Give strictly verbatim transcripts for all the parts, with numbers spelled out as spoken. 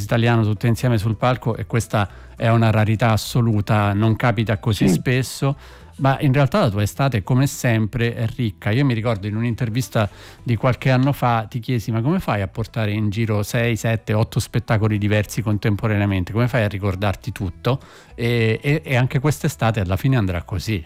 italiano tutte insieme sul palco, e questa è una rarità assoluta, non capita così sì. spesso. Ma in realtà la tua estate, come sempre, è ricca. Io mi ricordo in un'intervista di qualche anno fa ti chiesi: ma come fai a portare in giro sei, sette, otto spettacoli diversi contemporaneamente? Come fai a ricordarti tutto? E, e, e anche quest'estate alla fine andrà così.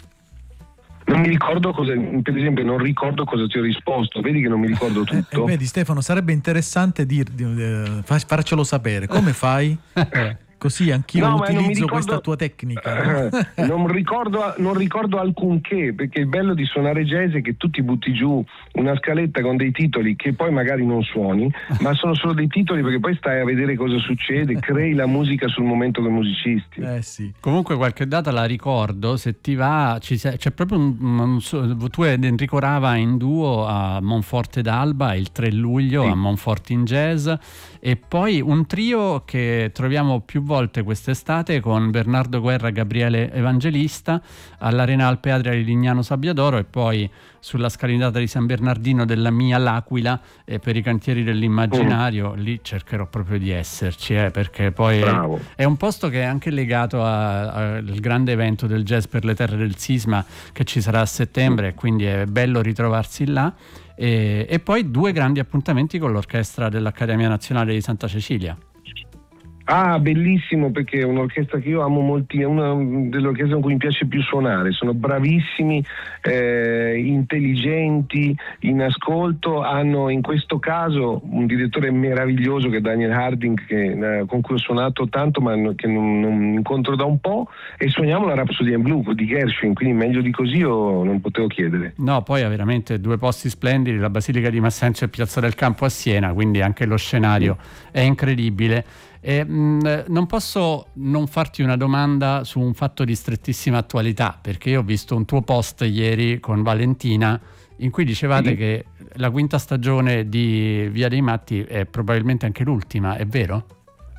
Non mi ricordo cosa, per esempio, non ricordo cosa ti ho risposto. Vedi che non mi ricordo tutto. Eh, eh, vedi Stefano, sarebbe interessante dir, eh, farcelo sapere. Come fai? Così anch'io no, utilizzo ricordo, questa tua tecnica. No? non, ricordo, non ricordo alcunché, perché il bello di suonare jazz è che tu ti butti giù una scaletta con dei titoli che poi magari non suoni, ma sono solo dei titoli, perché poi stai a vedere cosa succede, crei la musica sul momento con i musicisti. Eh sì. Comunque qualche data la ricordo, se ti va, ci c'è proprio un, un, tu ed Enrico Rava in duo a Monforte d'Alba il tre luglio, sì. a Monforte in Jazz, e poi un trio che troviamo più volte quest'estate con Bernardo Guerra e Gabriele Evangelista all'Arena Alpe Adria di Lignano Sabbiadoro, e poi sulla scalinata di San Bernardino della mia L'Aquila, e per i cantieri dell'immaginario mm. lì cercherò proprio di esserci, eh, perché poi è, è un posto che è anche legato al grande evento del jazz per le terre del sisma che ci sarà a settembre, mm. quindi è bello ritrovarsi là. E, e poi due grandi appuntamenti con l'orchestra dell'Accademia Nazionale di Santa Cecilia. Ah, bellissimo, perché è un'orchestra che io amo molti, è una delle orchestre con cui mi piace più suonare. Sono bravissimi, eh, intelligenti, in ascolto, hanno in questo caso un direttore meraviglioso che è Daniel Harding, che, eh, con cui ho suonato tanto ma che non, non incontro da un po', e suoniamo la Rhapsody in Blue di Gershwin, quindi meglio di così io non potevo chiedere. No, poi ha veramente due posti splendidi, la Basilica di Massencio e Piazza del Campo a Siena, quindi anche lo scenario mm. è incredibile. E, mh, non posso non farti una domanda su un fatto di strettissima attualità, perché io ho visto un tuo post ieri con Valentina in cui dicevate sì. che la quinta stagione di Via dei Matti è probabilmente anche l'ultima, è vero?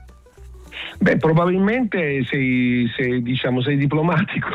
Beh, probabilmente sei, sei, diciamo, sei diplomatico.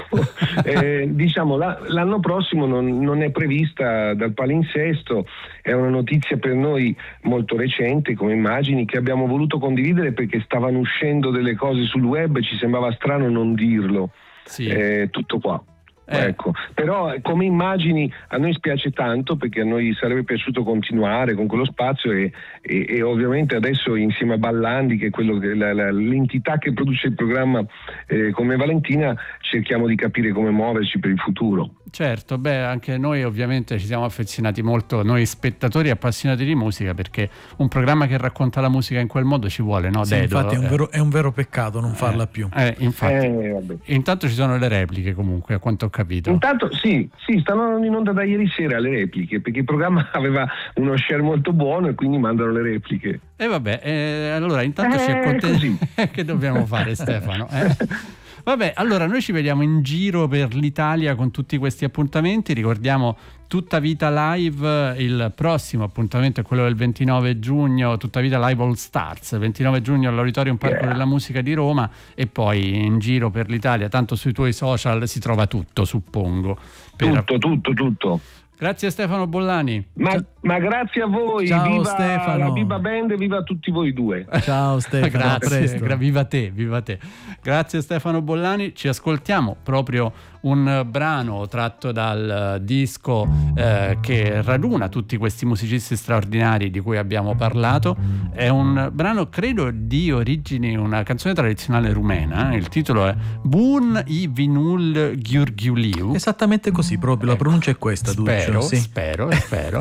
eh, diciamo, la, l'anno prossimo non, non è prevista dal palinsesto, è una notizia per noi molto recente, come immagini, che abbiamo voluto condividere perché stavano uscendo delle cose sul web e ci sembrava strano non dirlo. Sì. Eh, tutto qua. Eh. Ecco, però come immagini a noi spiace tanto, perché a noi sarebbe piaciuto continuare con quello spazio e, e, e ovviamente adesso insieme a Ballandi, che è quello che, la, la, l'entità che produce il programma, eh, come Valentina, cerchiamo di capire come muoverci per il futuro. Certo, beh, anche noi ovviamente ci siamo affezionati molto, noi spettatori appassionati di musica, perché un programma che racconta la musica in quel modo ci vuole, no? Sì, Dedo, infatti è un, eh. vero, è un vero peccato non farla eh, più. Eh, infatti. Eh, vabbè. Intanto ci sono le repliche, comunque, a quanto ho capito. Intanto sì, sì, stanno andando in onda da ieri sera le repliche, perché il programma aveva uno share molto buono e quindi mandano le repliche. E eh, vabbè, eh, allora intanto eh, ci accontentiamo. Che dobbiamo fare, Stefano? Eh? Vabbè, allora noi ci vediamo in giro per l'Italia con tutti questi appuntamenti. Ricordiamo Tutta Vita Live, il prossimo appuntamento è quello del ventinove giugno, Tutta Vita Live All Stars, ventinove giugno all'Auditorium Parco yeah. della Musica di Roma, e poi in giro per l'Italia, tanto sui tuoi social si trova tutto, suppongo. Per... Tutto, tutto, tutto. Grazie Stefano Bollani. Ma, ma grazie a voi. Ciao, viva Stefano. La Viva Band e viva tutti voi due. Ciao Stefano. Grazie, gra- viva te, viva te. Grazie Stefano Bollani. Ci ascoltiamo proprio un brano tratto dal disco eh, che raduna tutti questi musicisti straordinari di cui abbiamo parlato. È un brano, credo, di origini, una canzone tradizionale rumena. Il titolo è Bun i Vinul Gheorghiuliu. Esattamente così, proprio la pronuncia è questa. Spero, Duccio, sì. spero, spero.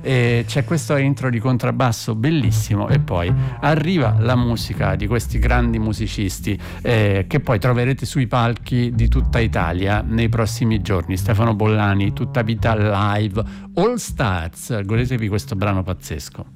E c'è questo intro di contrabbasso bellissimo, e poi arriva la musica di questi grandi musicisti eh, che poi troverete sui palchi di tutta Italia nei prossimi giorni. Stefano Bollani, Tutta Vita Live All Stars. Godetevi questo brano pazzesco.